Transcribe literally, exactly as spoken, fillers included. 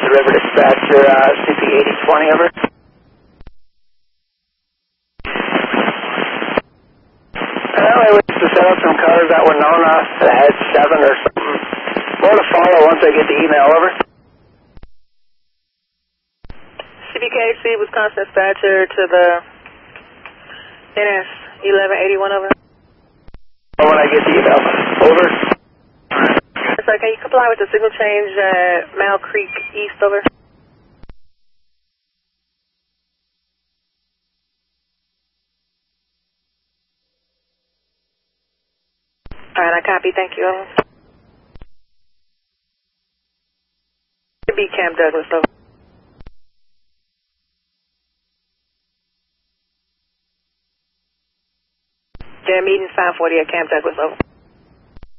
River Dispatcher, uh, C P eighty twenty, over. Well, I wish to set up some cars at Winona that had seven or something. More to follow once I get the email, over. C B K H C, Wisconsin Dispatcher to the N S eleven eighty-one, over. When I get the email, over. Sir, can you comply with the signal change at Mal Creek East, over? Alright, I copy, thank you, over. B Camp Douglas, over. Yeah, meeting five forty at Camp Douglas, over.